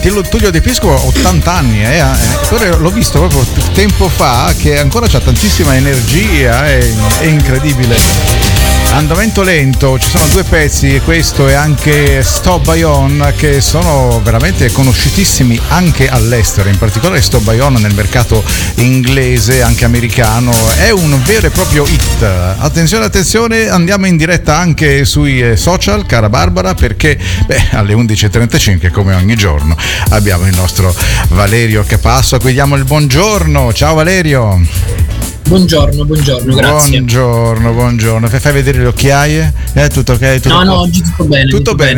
Tullio De Piscopo ha 80 anni, eppure l'ho visto proprio tempo fa che ancora c'ha tantissima energia, è incredibile. Andamento lento, ci sono due pezzi, questo e anche Stop By On, che sono veramente conosciutissimi anche all'estero, in particolare Stop By On nel mercato inglese, anche americano, è un vero e proprio hit. Attenzione, andiamo in diretta anche sui social, cara Barbara, perché alle 11.35 come ogni giorno abbiamo il nostro Valerio Capasso a cui diamo il buongiorno. Ciao Valerio. Buongiorno, grazie. Buongiorno. Fai vedere le occhiaie? Tutto ok? No, oggi tutto bene. Tutto bene.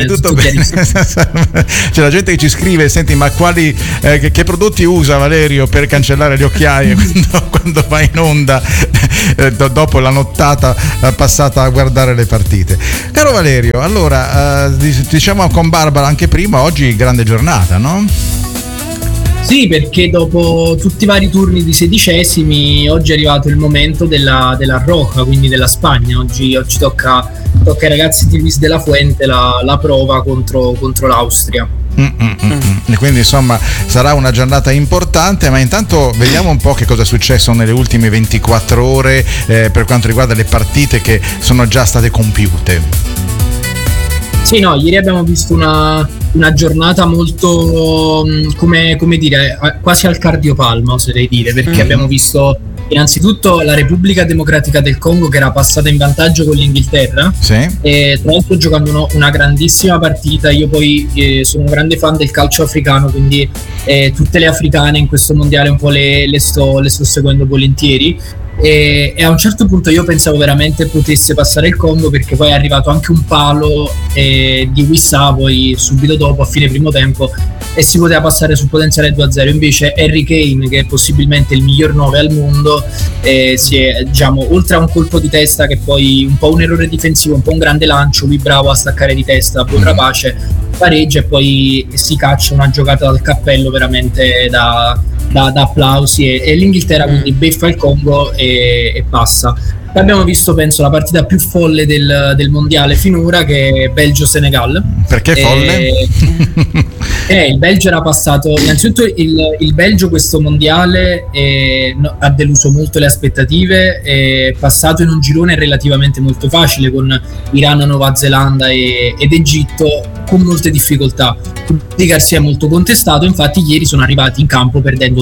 C'è la gente che ci scrive, senti, ma quali che prodotti usa Valerio per cancellare le occhiaie quando va in onda dopo la nottata passata a guardare le partite? Caro Valerio, allora diciamo con Barbara anche prima, oggi grande giornata, no? Sì, perché dopo tutti i vari turni di sedicesimi oggi è arrivato il momento della Roja, quindi della Spagna. Oggi tocca ai ragazzi di Luis de la Fuente la prova contro l'Austria. E quindi insomma sarà una giornata importante, ma intanto vediamo un po' che cosa è successo nelle ultime 24 ore per quanto riguarda le partite che sono già state compiute. Sì, no, ieri abbiamo visto una giornata molto, come dire, quasi al cardiopalma, oserei dire, perché abbiamo visto innanzitutto la Repubblica Democratica del Congo che era passata in vantaggio con l'Inghilterra, sì. E tra l'altro giocando una grandissima partita. Io poi sono un grande fan del calcio africano, quindi tutte le africane in questo mondiale un po' le sto seguendo volentieri. E a un certo punto io pensavo veramente potesse passare il Congo, perché poi è arrivato anche un palo di Wissa poi subito dopo a fine primo tempo e si poteva passare sul potenziale 2-0. Invece Harry Kane, che è possibilmente il miglior 9 al mondo, si è, diciamo, oltre a un colpo di testa che poi un po' un errore difensivo, un po' un grande lancio, lui bravo a staccare di testa, buon rapace, pareggia e poi si caccia una giocata dal cappello veramente da applausi e l'Inghilterra quindi beffa il Congo e passa. Abbiamo visto, penso, la partita più folle del mondiale finora, che è Belgio-Senegal. Perché folle? Il Belgio era passato, innanzitutto il Belgio questo mondiale ha deluso molto le aspettative, è passato in un girone relativamente molto facile con Iran, Nuova Zelanda ed Egitto, con molte difficoltà. Di Garcia molto contestato, infatti ieri sono arrivati in campo perdendo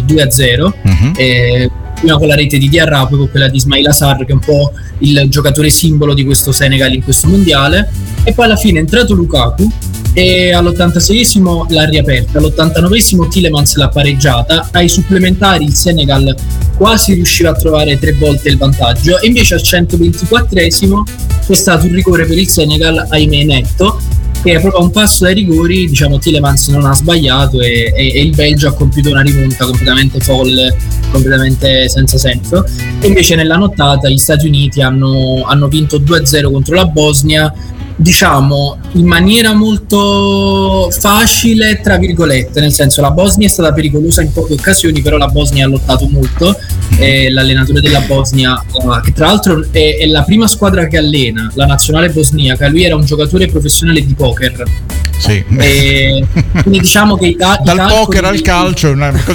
2-0, prima con la rete di Diarra, poi con quella di Ismail Assar, che è un po' il giocatore simbolo di questo Senegal in questo mondiale, e poi alla fine è entrato Lukaku e all'86esimo l'ha riaperta, all'89esimo Tielemans l'ha pareggiata, ai supplementari il Senegal quasi riusciva a trovare 3 volte il vantaggio e invece al 124esimo c'è stato un rigore per il Senegal, ahimè netto, che è proprio a un passo dai rigori, diciamo Tielemans non ha sbagliato e il Belgio ha compiuto una rimonta completamente folle, completamente senza senso. E invece nella nottata gli Stati Uniti hanno vinto 2-0 contro la Bosnia, diciamo in maniera molto facile tra virgolette, nel senso la Bosnia è stata pericolosa in poche occasioni, però la Bosnia ha lottato molto, l'allenatore della Bosnia, che tra l'altro è la prima squadra che allena la nazionale bosniaca, lui era un giocatore professionale di poker. Sì. Quindi diciamo che dal poker al calcio è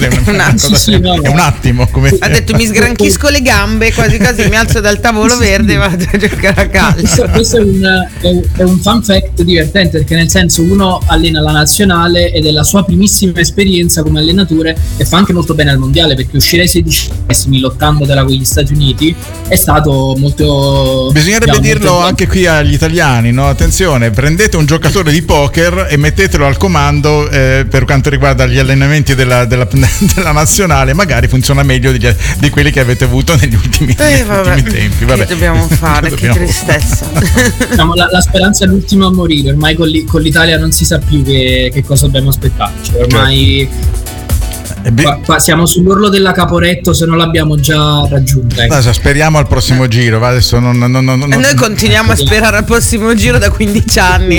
un attimo, come ha detto, mi sgranchisco le gambe quasi mi alzo dal tavolo verde e vado a giocare a calcio. Questo è un fun fact divertente, perché nel senso uno allena la nazionale ed è la sua primissima esperienza come allenatore e fa anche molto bene al mondiale, perché uscire ai 16esimi lottandotela con gli Stati Uniti è stato molto, bisognerebbe dirlo anche qui agli italiani, no? Attenzione, prendete un giocatore di poker e mettetelo al comando per quanto riguarda gli allenamenti della nazionale, magari funziona meglio di quelli che avete avuto negli ultimi tempi. Vabbè. Che dobbiamo fare? Che tristezza. Diciamo, la speranza è l'ultima a morire, ormai con l'Italia non si sa più che cosa dobbiamo aspettarci, ormai qua siamo sull'orlo della Caporetto, se non l'abbiamo già raggiunta. Adesso speriamo al prossimo giro. Adesso noi continuiamo a sperare al prossimo giro da 15 anni.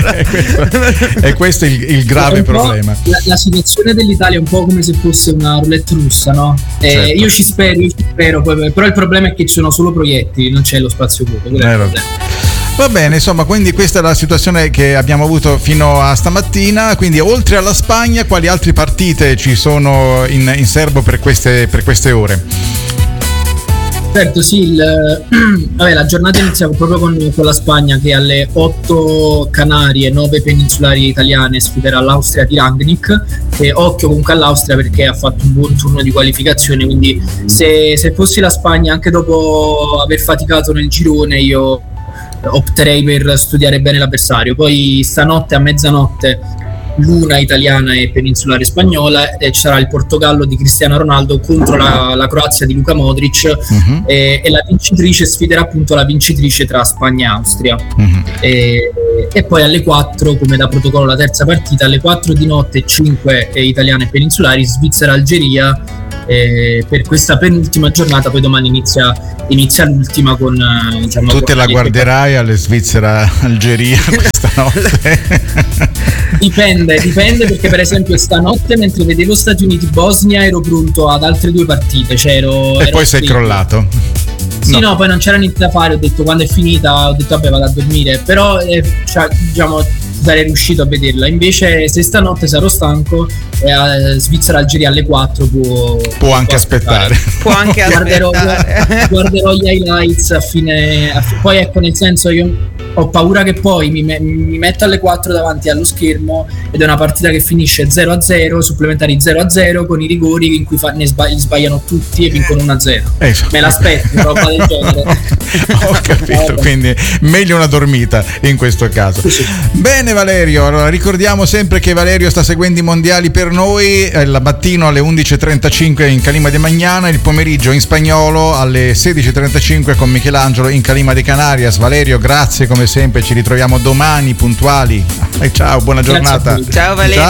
E questo è il grave problema. La situazione dell'Italia è un po' come se fosse una roulette russa, no? Certo. Io ci spero, però il problema è che ci sono solo proiettili, non c'è lo spazio vuoto. Va bene, insomma, quindi questa è la situazione che abbiamo avuto fino a stamattina. Quindi oltre alla Spagna, quali altre partite ci sono in serbo per queste ore? Certo, sì, la giornata inizia proprio con la Spagna, che alle 8 Canarie, 9 peninsulari italiane sfiderà l'Austria di Rangnick. E occhio comunque all'Austria, perché ha fatto un buon turno di qualificazione, quindi se fossi la Spagna, anche dopo aver faticato nel girone, io opterei per studiare bene l'avversario. Poi stanotte a mezzanotte l'una italiana e peninsulare spagnola, e ci sarà il Portogallo di Cristiano Ronaldo contro la Croazia di Luka Modric, e la vincitrice sfiderà appunto la vincitrice tra Spagna e Austria. E poi alle 4, come da protocollo, la terza partita alle 4 di notte, 5 italiane e peninsulari, Svizzera-Algeria, per questa penultima giornata. Poi domani inizia l'ultima con tu te la guarderai alle Svizzera-Algeria questa notte? Dipende, perché per esempio stanotte, mentre vedevo Stati Uniti-Bosnia, ero pronto ad altre 2 partite, e poi sei crollato. Sì, no, poi non c'era niente da fare, ho detto quando è finita, ho detto vabbè, vado a dormire, però diciamo sarei riuscito a vederla. Invece se stanotte sarò stanco, Svizzera-Algeria alle 4 può anche aspettare. Può anche aspettare. Guarderò gli highlights a fine, poi ecco, nel senso, io ho paura che poi mi metto alle 4 davanti allo schermo ed è una partita che finisce 0-0, supplementari 0-0, con i rigori in cui li sbagliano tutti e vincono 1-0. Me l'aspetto, roba del genere. Ho capito, quindi meglio una dormita in questo caso. Sì. Bene Valerio, allora ricordiamo sempre che Valerio sta seguendo i mondiali per noi, la mattino alle 11.35 in Calima de Magnana, il pomeriggio in spagnolo alle 16.35 con Michelangelo in Calima de Canarias. Valerio, grazie come sempre, ci ritroviamo domani puntuali. Ciao, buona giornata. Ciao Valerio.